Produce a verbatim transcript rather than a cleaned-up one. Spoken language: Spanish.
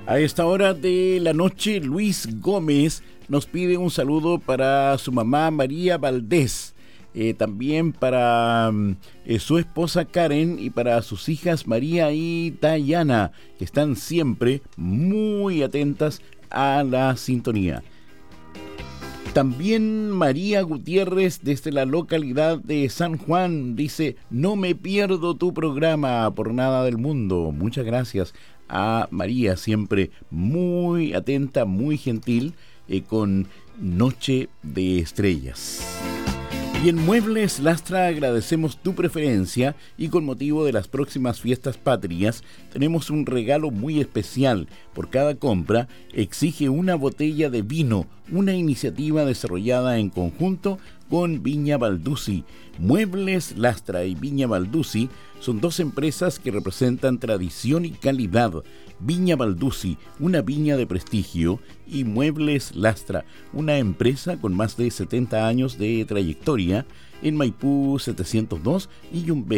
A esta hora de la noche, Luis Gómez nos pide un saludo para su mamá María Valdés, eh, también para eh, su esposa Karen y para sus hijas María y Dayana, que están siempre muy atentas a la sintonía. También María Gutiérrez desde la localidad de San Juan dice: no me pierdo tu programa por nada del mundo. Muchas gracias a María, siempre muy atenta, muy gentil, eh, con Noche de Estrellas. Y en Muebles Lastra agradecemos tu preferencia y con motivo de las próximas fiestas patrias tenemos un regalo muy especial. Por cada compra exige una botella de vino, una iniciativa desarrollada en conjunto con Viña Balduzzi. Muebles Lastra y Viña Balduzzi son dos empresas que representan tradición y calidad. Viña Balduzzi, una viña de prestigio, y Muebles Lastra, una empresa con más de setenta años de trayectoria en Maipú setecientos dos y Yumbel.